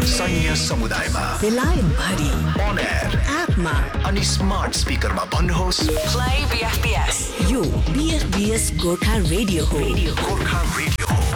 सैन्य समुदायमा बेलायत भरि on air एपमा अनि स्मार्ट स्पिकरमा भन्नुहोस् प्ले बीएफबीएस। यो बीएफबीएस गोर्खा रेडियो हो। गोर्खा रेडियो हो।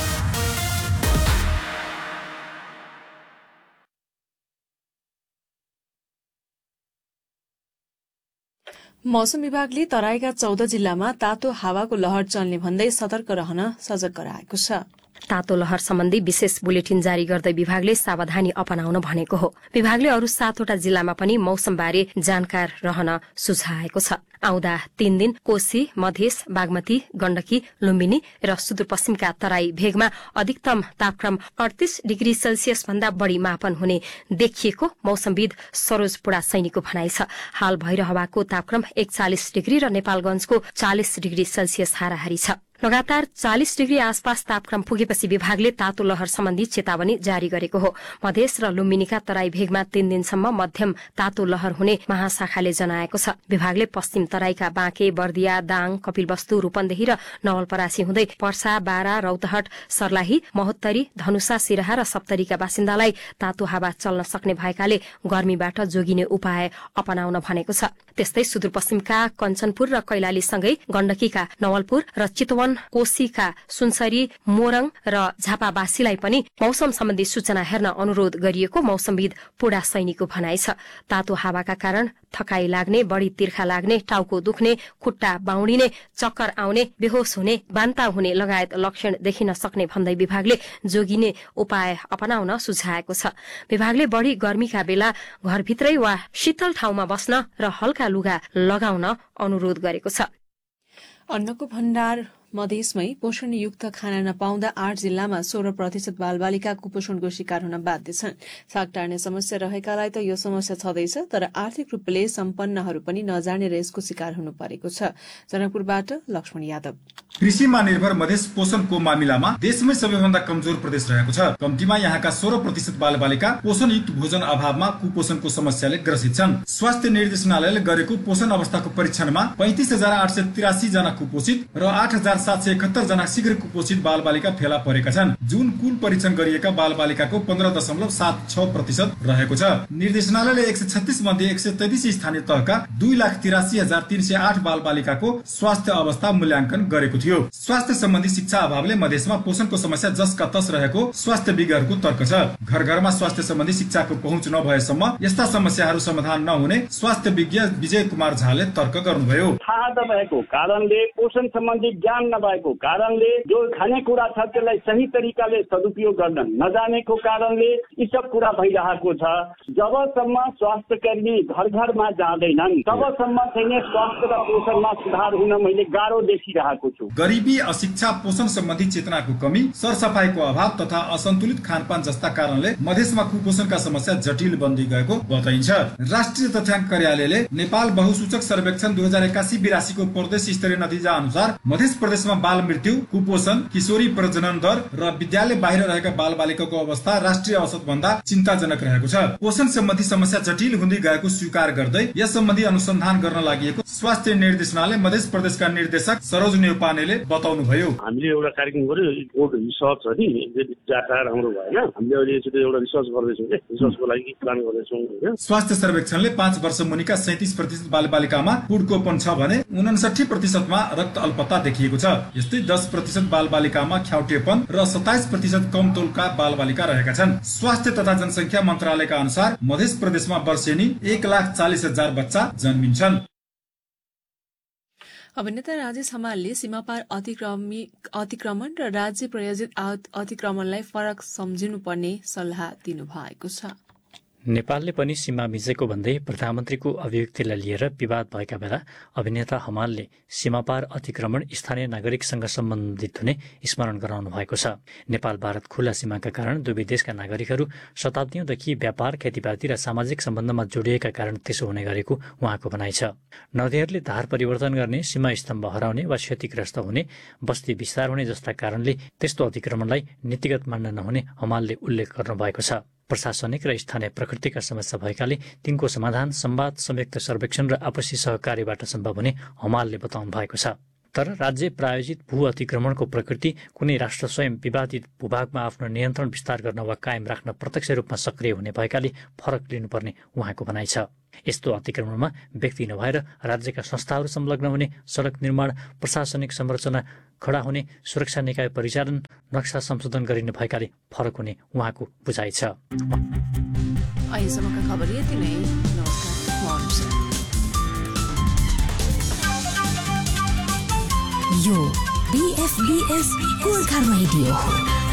मौसम विभागले तराईका 14 जिल्लामा तातो हावाको लहर चल्ने भन्दै सतर्क रहन सजग गराएको छ। तातो लहर सम्बन्धी विशेष बुलेटिन जारी गर्दै विभागले सावधानी अपनाउन भनेको हो। विभागले अरू 7वटा जिल्लामा पनि मौसमबारे जानकार रहन सुझाएको छ। आउँदा 3 दिन कोशी, मधेस, बागमती, गण्डकी, लुम्बिनी र सुदूरपश्चिमका तराई भेगमा अधिकतम तापक्रम 38 डिग्री सेल्सियस भन्दा बढ़ी मापन हुने देखिएको मौसमविद सरोज पुडा सैनीको भनाइ छ। हाल भैरहवाको तापक्रम 41 डिग्री र नेपालगंजको 40 डिग्री सेल्सियस हाराहारी छ। लगातार 40 डिग्री आसपास तापक्रम पुगेपछि विभागले तातो लहर सम्बन्धी चेतावनी जारी गरेको हो। मधेस र लुम्बिनीका तराई भेगमा 3 दिनसम्म मध्यम तातो लहर हुने महाशाखाले जनाएको छ। विभागले पश्चिम तराईका बाँके, बर्दिया, दाङ, कपिलवस्तु, रूपन्देही र नवलपरासी हुँदै पर्सा, बारा, रौतहट, सर्लाही, महोत्तरी, धनुषा, सिराहा र सप्तरीका बासिन्दालाई तातो हावा चल्न सक्ने भएकाले गर्मीबाट जोगिने उपाय अपनाउन भनेको छ। त्यस्तै सुदूरपश्चिमका कञ्चनपुर र कैलालीसँगै गण्डकीका नवलपुर र चितवन, कोशीका सुनसरी, मोरङ र झापावासीलाई पनि मौसम सम्बन्धी सूचना हेर्न अनुरोध गरिएको मौसमविद पुडा सैनीको भनाइ छ। तातो हावाका कारण थकाई लाग्ने, बढ़ी तिर्खा लाग्ने, टाउको दुख्ने, खुट्टा बाउडिने, चक्कर आउने, बेहोस हुने, बान्ता हुने लगायत लक्षण देखिन सक्ने भन्दै विभागले जोगिने उपाय अपनाउन सुझाएको छ। विभागले बढ़ी गर्मीका बेला घरभित्रै वा शीतल ठाउँमा बस्न र हल्का लुगा लगाउन अनुरोध गरेको छ। अन्नको भण्डार मधेसमै पोषणयुक्त खाना नपाउँदा 8 जिल्लामा 16% बालबालिका कुपोषणको शिकार हुन बाध्य छन्। साग टार्ने समस्या रहेकालाई त यो समस्या छँदैछ, तर आर्थिक रूपले सम्पन्नहरू पनि नजानेर यसको शिकार हुनु परेको छ। जनकपुरबाट लक्ष्मण यादव। कृषिमा निर्भर मधेस पोषणको मामिलामा देशमै सबैभन्दा कमजोर प्रदेश रहेको छ। कम्तीमा यहाँका 16% बालबालिका पोषणयुक्त भोजन अभावमा कुपोषणको समस्याले ग्रसित छन्। स्वास्थ्य निर्देशनालयले गरेको पोषण अवस्थाको परीक्षणमा 35,883 जना कुपोषित र 8,771 जना शीघ्र कुपोषित बालबालिका फेला परेका छन्, जुन कुल परीक्षण गरिएका बालबालिकाको 15.76% रहेको छ। निर्देशनालयले 136 मध्ये 133 स्थानीय तहका 2,83,308 बालबालिकाको स्वास्थ्य अवस्था मूल्याङ्कन गरेको थियो। स्वास्थ्य सम्बन्धी शिक्षा अभावले मधेसमा पोषणको समस्या जसका तस रहेको स्वास्थ्य विज्ञहरूको तर्क छ। घर घरमा स्वास्थ्य सम्बन्धी शिक्षाको पहुँच नभएसम्म यस्ता समस्याहरू समाधान नहुने स्वास्थ्य विज्ञ विजय कुमार झाले तर्क गर्नुभयो। थाहा नभएको कारणले, पोषण सम्बन्धी ज्ञान नभएको कारणले, जो खानेकुरा छ त्यसलाई सही तरिकाले सदुपयोग गर्न नजानेको कारणले यी सब कुरा भइरहेको छ। जबसम्म स्वास्थ्य कर्मी घर घरमा जाँदैनन् तबसम्म चाहिँ स्वास्थ्य र पोषणमा सुधार हुन मैले गाह्रो देखिरहेको छु। गरिबी, अशिक्षा, पोषण सम्बन्धी चेतनाको कमी, सरसफाइको अभाव तथा असन्तुलित खानपान जस्ता कारणले मधेसमा कुपोषणका समस्या जटिल बन्दै गएको बताइन्छ। राष्ट्रिय तथ्याङ्क कार्यालयले नेपाल बहुसूचक सर्वेक्षण 2081-82 को प्रदेश स्तरीय नतिजा अनुसार मधेस प्रदेशमा बाल मृत्यु, कुपोषण, किशोरी प्रजनन दर र विद्यालय बाहिर रहेका बालबालिकाको अवस्था राष्ट्रिय औसत भन्दा चिन्ताजनक रहेको छ। पोषण सम्बन्धी समस्या जटिल हुँदै गएको स्वीकार गर्दै यस सम्बन्धी अनुसन्धान गर्न लागि स्वास्थ्य निर्देशनालय मधेस प्रदेशका निर्देशक सरोज नेउपानेले बताउनुभयो। हामीले एउटा कार्यक्रम गर्यो, बोर्ड रिसर्च हो नि, डाटा राम्रो भएन। हामीले अहिले एउटा रिसर्च गर्दैछौँ के, रिसर्चको लागि प्लान गर्दैछौँ। स्वास्थ्य सर्वेक्षणले 5 वर्ष मुनिका 37% बालबालिकामा कुपोषण छ भने 59%मा रक्त अल्पता देखिएको छ। यस्तै 10% बालबालिकामा ख्याउटेपन र 27% कम तौलका बालबालिका रहेका छन्। स्वास्थ्य तथा जनसङ्ख्या मन्त्रालयका अनुसार मध्य प्रदेशमा वर्षेनी 1,40,000 बच्चा जन्मिन्छन्। अभिनेता राजेश हमालले सीमापार अतिक्रमण र राज्य प्रायोजित अतिक्रमणलाई फरक सम्झिनुपर्ने सल्लाह दिनुभएको छ। नेपालले पनि सीमा मिचेको भन्दै प्रधानमन्त्रीको अभिव्यक्तिलाई लिएर विवाद भएका बेला अभिनेता हमालले सीमापार अतिक्रमण स्थानीय नागरिकसँग सम्बन्धित हुने स्मरण गराउनु भएको छ। नेपाल भारत खुला सीमाका कारण दुवै देशका नागरिकहरू शताब्दीदेखि व्यापार, खेतीपाती र सामाजिक सम्बन्धमा जोडिएका कारण त्यसो हुने गरेको उहाँको भनाइ छ। नदीहरूले धार परिवर्तन गर्ने, सीमा स्तम्भ हराउने वा क्षतिग्रस्त हुने, बस्ती विस्तार हुने जस्ता कारणले त्यस्तो अतिक्रमणलाई नीतिगत मान्न नहुने हमालले उल्लेख गर्नुभएको छ। प्रशासनिक र स्थानीय प्रकृतिका समस्या भएकाले तिनको समाधान संवाद, संयुक्त सर्वेक्षण र आपसी सहकार्यबाट सम्भव हुने हमालले बताउनु भएको छ। तर राज्य प्रायोजित भू अतिक्रमणको प्रकृति कुनै राष्ट्र स्वयं विवादित भूभागमा आफ्नो नियन्त्रण विस्तार गर्न वा कायम राख्न प्रत्यक्ष रूपमा सक्रिय हुने भएकाले फरक लिनुपर्ने उहाँको भनाइ छ। यस्तो अतिक्रमणमा व्यक्ति नभएर राज्यका संस्थाहरू संलग्न हुने, सडक निर्माण, प्रशासनिक संरचना खडा हुने, सुरक्षा निकाय परिचालन, नक्सा संशोधन गरिने भएकाले फरक हुने उहाँको बुझाइ छ। अहिलेसम्मका खबर यति नै। नमस्कार। यो BFBS गोर्खा रेडियो हो।